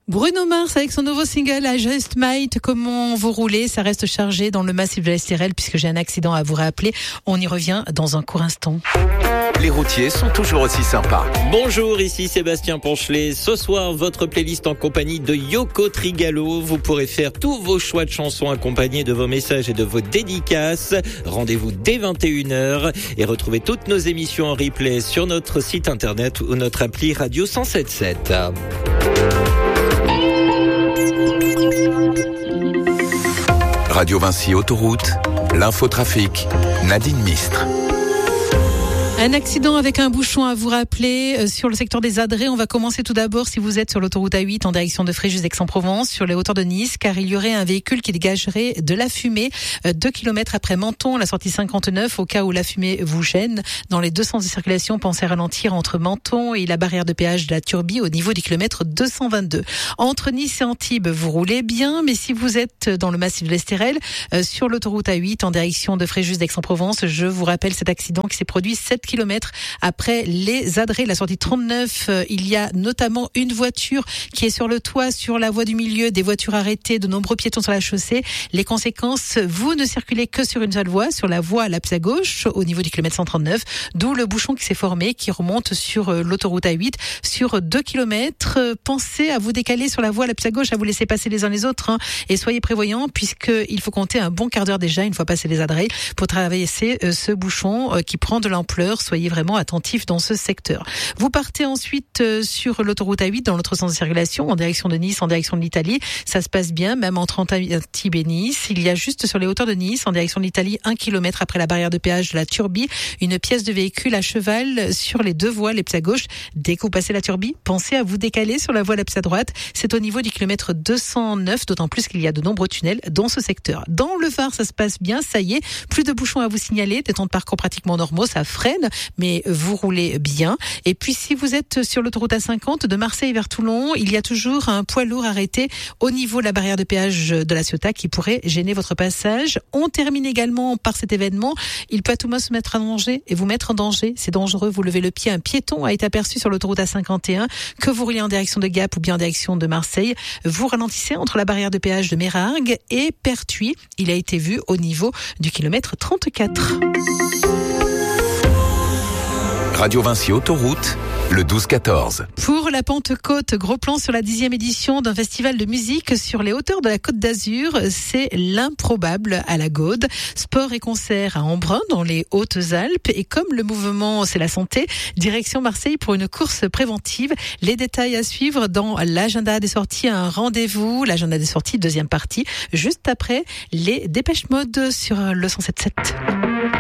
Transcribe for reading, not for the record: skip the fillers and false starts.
Bruno Mars avec son nouveau single I Just Might. Comment vous roulez? Ça reste chargé dans le massif de la STRL puisque j'ai un accident à vous rappeler. On y revient dans un court instant. Les routiers sont toujours aussi sympas. Bonjour, ici Sébastien Ponchelet. Ce soir, votre playlist en compagnie de Yoko Trigalo. Vous pourrez faire tous vos choix de chansons accompagnés de vos messages et de vos dédicaces. Rendez-vous dès 21h et retrouvez toutes nos émissions en replay sur notre site internet ou notre appli Radio 107.7. Radio Vinci Autoroute, l'infotrafic, Nadine Mistre. Un accident avec un bouchon à vous rappeler sur le secteur des Adrets. On va commencer tout d'abord si vous êtes sur l'autoroute A8 en direction de Fréjus Aix-en-Provence sur les hauteurs de Nice, car il y aurait un véhicule qui dégagerait de la fumée 2 km après Menton, la sortie 59. Au cas où la fumée vous gêne, dans les deux sens de circulation, pensez à ralentir entre Menton et la barrière de péage de la Turbie au niveau du kilomètre 222. Entre Nice et Antibes, vous roulez bien, mais si vous êtes dans le massif de l'Estérel, sur l'autoroute A8 en direction de Fréjus d'Aix-en-Provence, je vous rappelle cet accident qui s'est produit 7 km après les Adrets, la sortie 39. Il y a notamment une voiture qui est sur le toit, sur la voie du milieu, des voitures arrêtées, de nombreux piétons sur la chaussée. Les conséquences, vous ne circulez que sur une seule voie, sur la voie la plus à gauche, au niveau du kilomètre 139, d'où le bouchon qui s'est formé, qui remonte sur l'autoroute A8 sur 2 km. Pensez à vous décaler sur la voie la plus à gauche, à vous laisser passer les uns les autres, et soyez prévoyants, puisqu'il faut compter un bon quart d'heure déjà, une fois passé les Adrets, pour traverser ce bouchon qui prend de l'ampleur. Soyez vraiment attentifs dans ce secteur. Vous partez ensuite sur l'autoroute A8 dans l'autre sens de circulation, en direction de Nice, en direction de l'Italie. Ça se passe bien, même entre Antibes et Nice. Il y a juste sur les hauteurs de Nice, en direction de l'Italie, 1 km après la barrière de péage de la Turbie, une pièce de véhicule à cheval sur les deux voies les plus à gauche. Dès que vous passez la Turbie, pensez à vous décaler sur la voie la plus à droite. C'est au niveau du kilomètre 209, d'autant plus qu'il y a de nombreux tunnels dans ce secteur. Dans le Var, ça se passe bien, ça y est, plus de bouchons à vous signaler, des temps de parcours pratiquement normaux, ça freine, mais vous roulez bien. Et puis si vous êtes sur l'autoroute A50 de Marseille vers Toulon, il y a toujours un poids lourd arrêté au niveau de la barrière de péage de la Ciotat qui pourrait gêner votre passage. On termine également par cet événement. Il peut à tout moment se mettre en danger et vous mettre en danger. C'est dangereux, vous levez le pied. Un piéton a été aperçu sur l'autoroute A51, que vous roulez en direction de Gap ou bien en direction de Marseille. Vous ralentissez entre la barrière de péage de Mérargues et Pertuis. Il a été vu au niveau du kilomètre 34. Radio Vinci Autoroute, le 12-14. Pour la Pentecôte, gros plan sur la 10e édition d'un festival de musique sur les hauteurs de la Côte d'Azur. C'est l'improbable à la Gaude. Sport et concerts à Embrun dans les Hautes-Alpes. Et comme le mouvement c'est la santé, direction Marseille pour une course préventive. Les détails à suivre dans l'agenda des sorties. Un rendez-vous, l'agenda des sorties, deuxième partie, juste après les Dépêche Mode sur le 107.7.